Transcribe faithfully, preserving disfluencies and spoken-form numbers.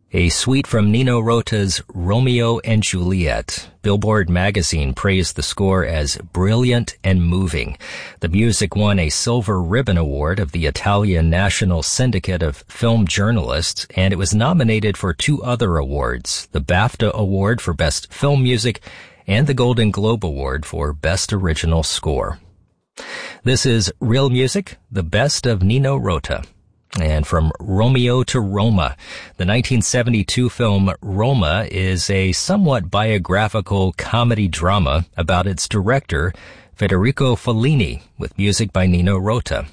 A suite from Nino Rota's Romeo and Juliet. Billboard magazine praised the score as brilliant and moving. The music won a Silver Ribbon Award of the Italian National Syndicate of Film Journalists, and it was nominated for two other awards, the BAFTA Award for Best Film Music and the Golden Globe Award for Best Original Score. This is Real Music, the best of Nino Rota. And from Romeo to Roma, the nineteen seventy-two film Roma is a somewhat biographical comedy drama about its director, Federico Fellini, with music by Nino Rota.